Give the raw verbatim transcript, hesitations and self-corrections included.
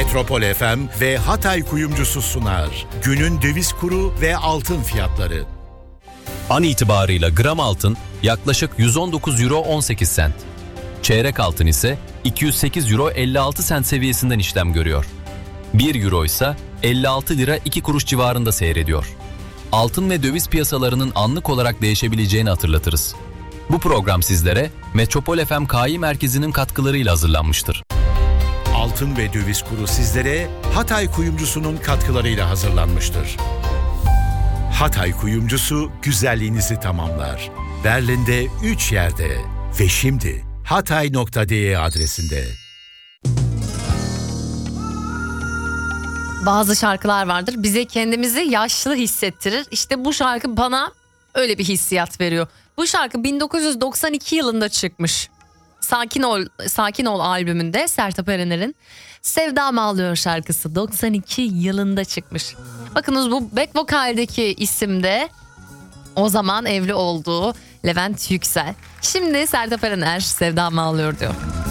Metropol F M ve Hatay Kuyumcusu sunar. Günün döviz kuru ve altın fiyatları. An itibarıyla gram altın yaklaşık yüz on dokuz euro on sekiz sent. Çeyrek altın ise iki yüz sekiz euro elli altı sent seviyesinden işlem görüyor. bir euro ise elli altı lira iki kuruş civarında seyrediyor. Altın ve döviz piyasalarının anlık olarak değişebileceğini hatırlatırız. Bu program sizlere Metropol F M K I Merkezi'nin katkılarıyla hazırlanmıştır. Altın ve döviz kuru sizlere Hatay Kuyumcusu'nun katkılarıyla hazırlanmıştır. Hatay Kuyumcusu güzelliğinizi tamamlar. Berlin'de üç yerde ve şimdi hatay nokta de adresinde. Bazı şarkılar vardır bize kendimizi yaşlı hissettirir. İşte bu şarkı bana öyle bir hissiyat veriyor. Bu şarkı bin dokuz yüz doksan iki yılında çıkmış. Sakin Ol, Sakin Ol albümünde Sertab Erener'in Sevdam Ağlıyor şarkısı doksan iki yılında çıkmış. Bakınız bu back vokaldeki isim de o zaman evli olduğu Levent Yüksel. Şimdi Sertab Erener Sevdam Ağlıyor diyor.